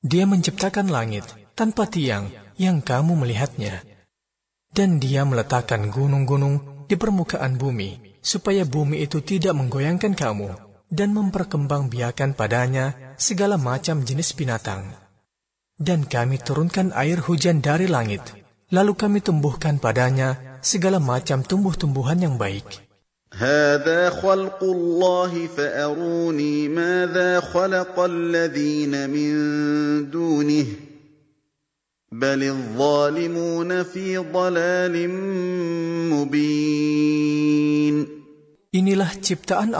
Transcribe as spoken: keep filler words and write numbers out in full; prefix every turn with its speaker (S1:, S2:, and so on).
S1: Dia menciptakan langit tanpa tiang yang kamu melihatnya. Dan dia meletakkan gunung-gunung di permukaan bumi, supaya bumi itu tidak menggoyangkan kamu, dan memperkembangbiakan padanya segala macam jenis binatang. Dan kami turunkan air hujan dari langit, lalu kami tumbuhkan padanya segala macam tumbuh-tumbuhan yang baik.
S2: هذا خلق الله فأروني ماذا خلق الذين من دونه بل الظالمون في ضلال مبين.
S1: Inilah ciptaan